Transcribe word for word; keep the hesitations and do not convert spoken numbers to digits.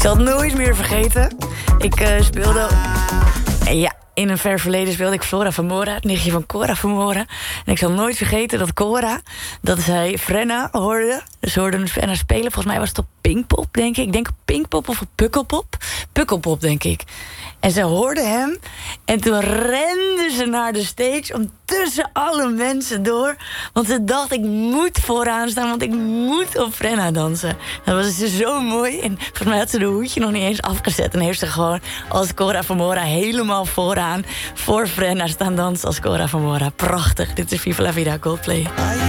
zal het nooit meer vergeten. Ik uh, speelde... En ja, in een ver verleden speelde ik Flora Vermora, het nichtje van Cora Vermora. En ik zal nooit vergeten dat Cora, dat zij Frenna hoorde. Ze hoorden Frenna spelen. Volgens mij was het op Pinkpop, denk ik. Ik denk op Pinkpop of op Pukkelpop. Pukkelpop, denk ik. En ze hoorde hem. En toen rende ze naar de stage om tussen alle mensen door. Want ze dacht, ik moet vooraan staan, want ik moet op Frenna dansen. Dat was dus zo mooi. En volgens mij had ze de hoedje nog niet eens afgezet. En heeft ze gewoon als Cora Vermora helemaal vooraan voor Frenna staan dansen als Cora Vermora. Prachtig. Dit is Viva la Vida Coldplay.